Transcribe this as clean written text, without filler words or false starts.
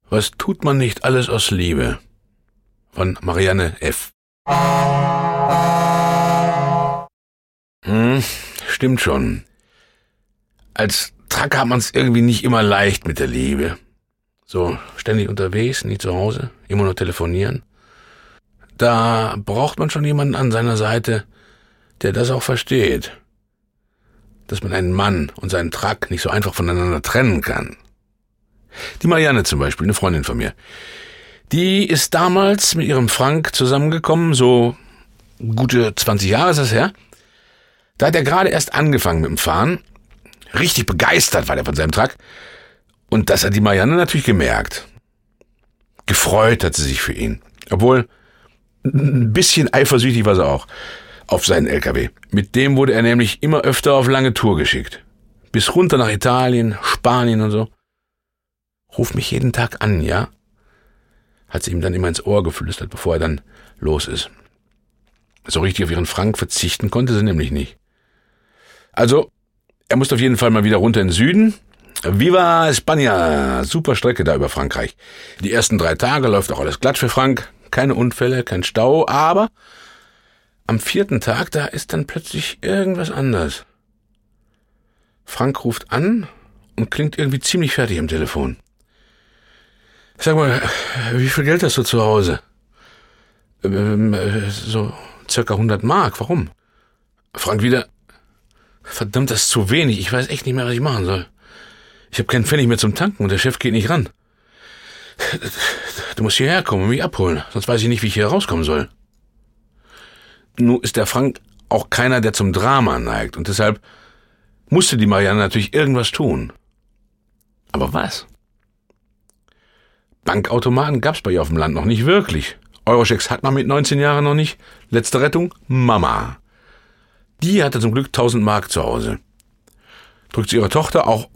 Was tut man nicht alles aus Liebe? Von Marianne F. Stimmt schon. Als Trucker hat man es irgendwie nicht immer leicht mit der Liebe. So ständig unterwegs, nie zu Hause, immer nur telefonieren. Da braucht man schon jemanden an seiner Seite, der das auch versteht. Dass man einen Mann und seinen Truck nicht so einfach voneinander trennen kann. Die Marianne zum Beispiel, eine Freundin von mir, die ist damals mit ihrem Frank zusammengekommen, so gute 20 Jahre ist das her. Da hat er gerade erst angefangen mit dem Fahren. Richtig begeistert war er von seinem Truck. Und das hat die Marianne natürlich gemerkt. Gefreut hat sie sich für ihn. Obwohl, ein bisschen eifersüchtig war sie auch auf seinen LKW. Mit dem wurde er nämlich immer öfter auf lange Tour geschickt. Bis runter nach Italien, Spanien und so. Ruf mich jeden Tag an, ja? Hat sie ihm dann immer ins Ohr geflüstert, bevor er dann los ist. So richtig auf ihren Frank verzichten konnte sie nämlich nicht. Also, er musste auf jeden Fall mal wieder runter in den Süden. Viva España! Super Strecke da über Frankreich. Die ersten 3 Tage läuft auch alles glatt für Frank. Keine Unfälle, kein Stau, aber am 4. Tag, da ist dann plötzlich irgendwas anders. Frank ruft an und klingt irgendwie ziemlich fertig am Telefon. Sag mal, wie viel Geld hast du zu Hause? So circa 100 Mark, warum? Frank wieder, verdammt, das ist zu wenig, ich weiß echt nicht mehr, was ich machen soll. Ich habe keinen Pfennig mehr zum Tanken und der Chef geht nicht ran. Du musst hierher kommen und mich abholen, sonst weiß ich nicht, wie ich hier rauskommen soll. Nun ist der Frank auch keiner, der zum Drama neigt und deshalb musste die Marianne natürlich irgendwas tun. Aber was? Bankautomaten gab's bei ihr auf dem Land noch nicht wirklich. Eurochecks hat man mit 19 Jahren noch nicht. Letzte Rettung, Mama. Die hatte zum Glück 1000 Mark zu Hause. Drückt sie ihrer Tochter auch